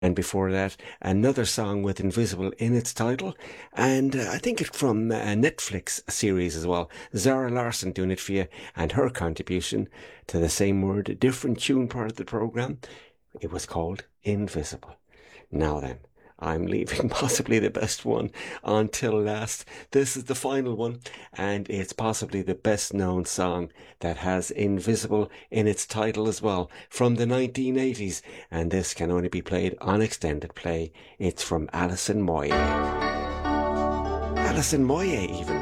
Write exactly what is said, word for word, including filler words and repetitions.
And before that, another song with Invisible in its title. And uh, I think it's from a Netflix series as well. Zara Larsson doing it for you, and her contribution to the same word, different tune part of the programme. It was called Invisible. Now then, I'm leaving possibly the best one until last. This is the final one, and it's possibly the best known song that has Invisible in its title as well, from the nineteen eighties, and this can only be played on extended play. It's from Alison Moyet. Alison Moyet even.